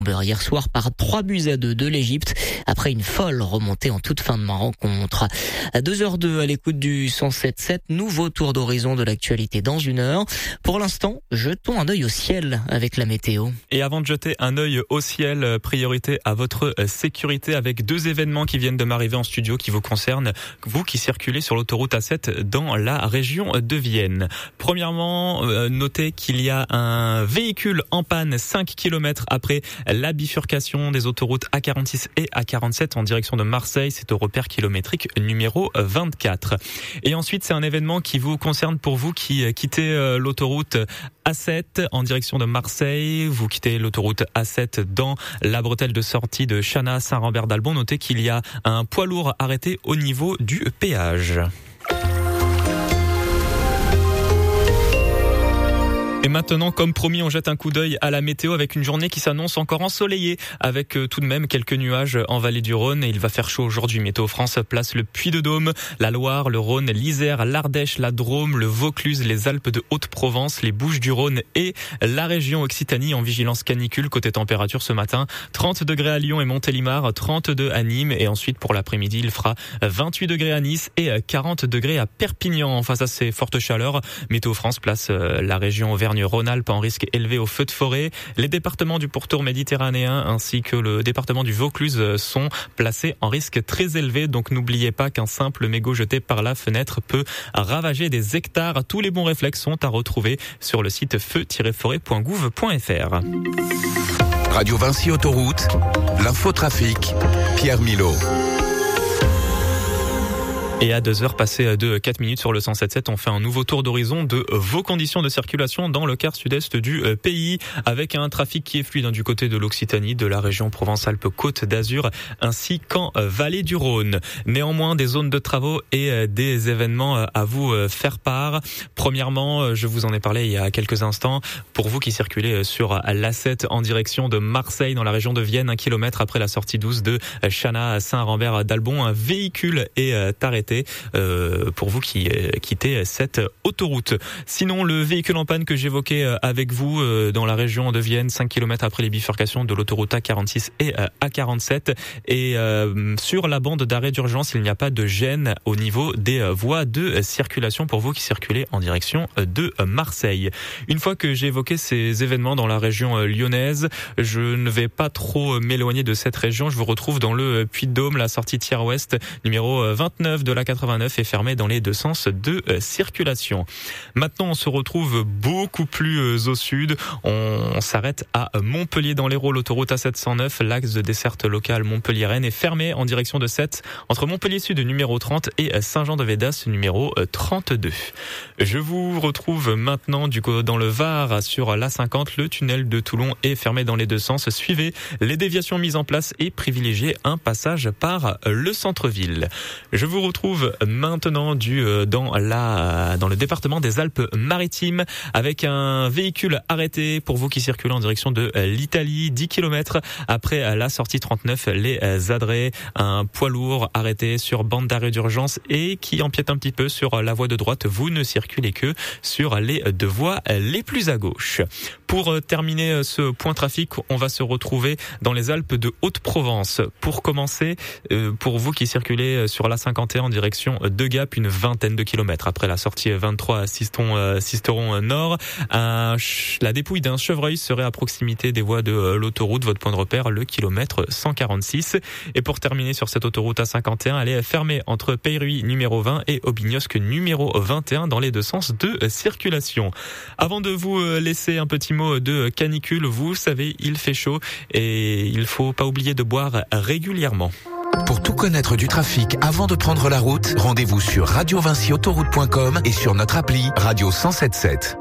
hier soir par 3-2 de l'Égypte après une folle remontée en toute fin de rencontre. À 2h02 à l'écoute du 107.7, nouveau tour d'horizon de l'actualité dans une heure. Pour l'instant, jetons un œil au ciel avec la météo. Et avant de jeter un œil au ciel, priorité à votre sécurité avec 2 événements qui viennent de m'arriver en studio qui vous concernent, vous qui circulez sur l'autoroute A7 dans la région de Vienne. Premièrement, notez qu'il y a un véhicule en panne 5 km après la bifurcation des autoroutes A46 et A47 en direction de Marseille. C'est au repère kilométrique numéro 24. Et ensuite, c'est un événement qui vous concerne pour vous qui quittez l'autoroute A7 en direction de Marseille. Vous quittez l'autoroute A7 dans la bretelle de sortie de Chana Saint-Rambert-d'Albon. Notez qu'il y a un poids lourd arrêté au niveau du péage. Et maintenant, comme promis, on jette un coup d'œil à la météo avec une journée qui s'annonce encore ensoleillée avec tout de même quelques nuages en vallée du Rhône. Et il va faire chaud aujourd'hui. Météo France place le Puy-de-Dôme, la Loire, le Rhône, l'Isère, l'Ardèche, la Drôme, le Vaucluse, les Alpes de Haute-Provence, les Bouches-du-Rhône et la région Occitanie en vigilance canicule. Côté température ce matin, 30 degrés à Lyon et Montélimar, 32 à Nîmes. Et ensuite, pour l'après-midi, il fera 28 degrés à Nice et 40 degrés à Perpignan. Face à ces fortes chaleurs, Météo France place la région Auvergne-Rhône-Alpes en risque élevé aux feux de forêt. Les départements du pourtour méditerranéen ainsi que le département du Vaucluse sont placés en risque très élevé. Donc n'oubliez pas qu'un simple mégot jeté par la fenêtre peut ravager des hectares. Tous les bons réflexes sont à retrouver sur le site feu-forêt.gouv.fr. Radio Vinci Autoroute, l'infotrafic, Pierre Milot. Et à 2h passées de 4 minutes sur le 107.7, on fait un nouveau tour d'horizon de vos conditions de circulation dans le quart sud-est du pays, avec un trafic qui est fluide du côté de l'Occitanie, de la région Provence-Alpes-Côte d'Azur, ainsi qu'en vallée du Rhône. Néanmoins, des zones de travaux et des événements à vous faire part. Premièrement, je vous en ai parlé il y a quelques instants, pour vous qui circulez sur l'A7 en direction de Marseille, dans la région de Vienne, 1 kilomètre après la sortie 12 de Chana Saint-Rambert-d'Albon, un véhicule est arrêté pour vous qui quittez cette autoroute. Sinon, le véhicule en panne que j'évoquais avec vous dans la région de Vienne, 5 km après les bifurcations de l'autoroute A46 et A47, et sur la bande d'arrêt d'urgence, il n'y a pas de gêne au niveau des voies de circulation pour vous qui circulez en direction de Marseille. Une fois que j'ai évoqué ces événements dans la région lyonnaise, je ne vais pas trop m'éloigner de cette région. Je vous retrouve dans le Puy-de-Dôme. La sortie Tiers Ouest numéro 29 de la 89 est fermée dans les 2 sens de circulation. Maintenant, on se retrouve beaucoup plus au sud. On s'arrête à Montpellier dans l'Hérault. L'autoroute A709, l'axe de desserte locale Montpellier-Rennes est fermé en direction de 7 entre Montpellier Sud numéro 30 et Saint-Jean-de-Védas numéro 32. Je vous retrouve maintenant dans le Var sur l'A50. Le tunnel de Toulon est fermé dans les 2 sens. Suivez les déviations mises en place et privilégiez un passage par le centre-ville. Je vous retrouve maintenant dans le département des Alpes-Maritimes avec un véhicule arrêté pour vous qui circulez en direction de l'Italie, 10 km après la sortie 39 les Adrets, un poids lourd arrêté sur bande d'arrêt d'urgence et qui empiète un petit peu sur la voie de droite. Vous ne circulez que sur les 2 voies les plus à gauche. Pour terminer ce point trafic, on va se retrouver dans les Alpes de Haute-Provence. Pour commencer, pour vous qui circulez sur l'A51 en direction de Gap, une vingtaine de kilomètres après la sortie 23 à Sisteron Nord, la dépouille d'un chevreuil serait à proximité des voies de l'autoroute. Votre point de repère, le kilomètre 146. Et pour terminer sur cette autoroute A51, elle est fermée entre Peyruy numéro 20 et Aubignosc numéro 21 dans les 2 sens de circulation. Avant de vous laisser un petit mot de canicule, vous savez, il fait chaud et il faut pas oublier de boire régulièrement. Pour tout connaître du trafic avant de prendre la route, rendez-vous sur radiovinciautoroute.com et sur notre appli Radio 107.7.